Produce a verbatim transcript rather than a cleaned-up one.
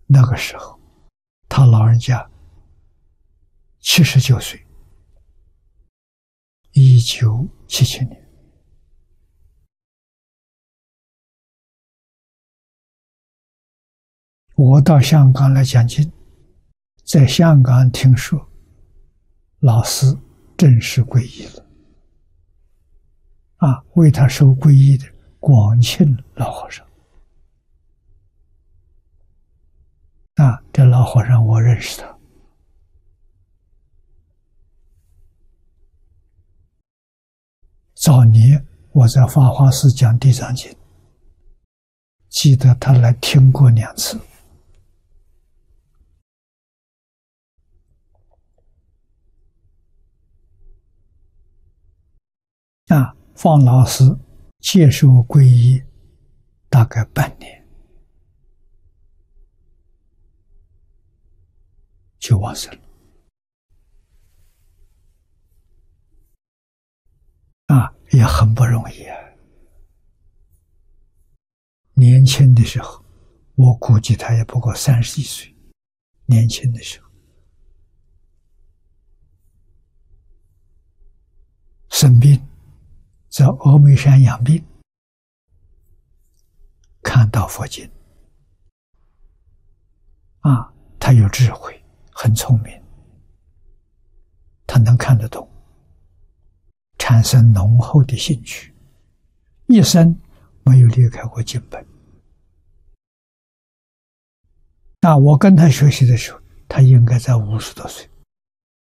那个时候，他老人家七十九岁，一九七七年。我到香港来讲经，在香港听说老师正式皈依了，啊，为他受皈依的广庆老和尚，啊，这老和尚我认识他，早年我在法华寺讲地藏经，记得他来听过两次。啊，方老师接受皈依大概半年就往生了。啊，也很不容易啊。年轻的时候，我估计他也不过三十几岁，年轻的时候生病，在峨眉山养病，看到佛经，啊，他有智慧，很聪明，他能看得懂，产生浓厚的兴趣，一生没有离开过经本。那我跟他学习的时候，他应该在五十多岁。